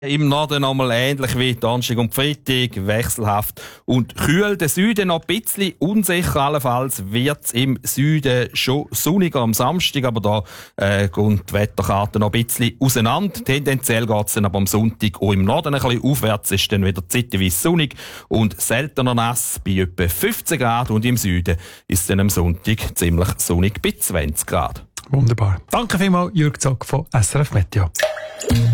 Im Norden einmal ähnlich wie Donnerstag und Freitag, wechselhaft und kühl. Der Süden noch ein bisschen unsicher. Allenfalls wird es im Süden schon sonniger am Samstag, aber da geht die Wetterkarte noch ein bisschen auseinander. Tendenziell geht es dann aber am Sonntag auch im Norden ein bisschen aufwärts. Ist dann wieder zeitweise sonnig und seltener nass bei etwa 15 Grad. Und im Süden ist es dann am Sonntag ziemlich sonnig bei 20 Grad. Wunderbar. Danke vielmals, Jürg Zock von SRF Meteo.